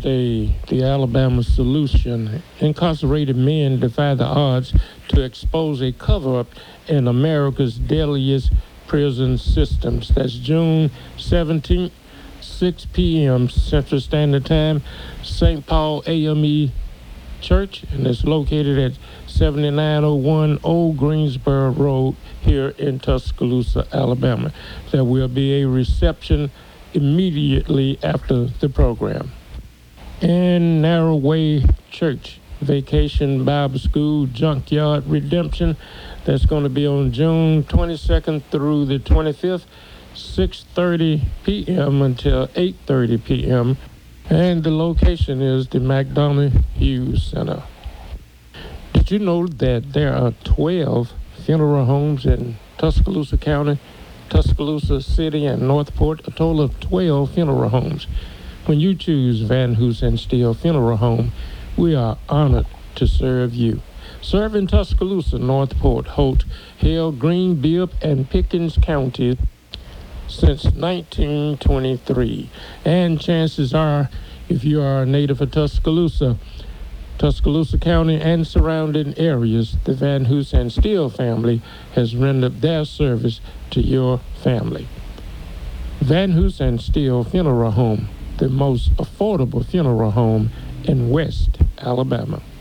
Tuesday, the Alabama Solution. Incarcerated men defy the odds to expose a cover-up in America's deadliest prison systems. That's June 17th, 6 p.m. Central Standard Time, St. Paul AME Church, and it's located at 7901 Old Greensboro Road here in Tuscaloosa, Alabama. There will be a reception immediately after the program. And Narrowway Church Vacation Bible School Junkyard Redemption, that's going to be on June 22nd through the 25th, 6:30 p.m. until 8:30 p.m. And the location is the McDonough Hughes Center. Did you know that there are 12 funeral homes in Tuscaloosa County, Tuscaloosa City, and Northport? A total of 12 funeral homes. When you choose Van Hoos and Steele Funeral Home, we are honored to serve you. Serving Tuscaloosa, Northport, Holt, Hale, Green, Bibb, and Pickens County since 1923. And chances are, if you are a native of Tuscaloosa County and surrounding areas, the Van Hoos and Steele family has rendered their service to your family. Van Hoos and Steele Funeral Home, the most affordable funeral home in West Alabama.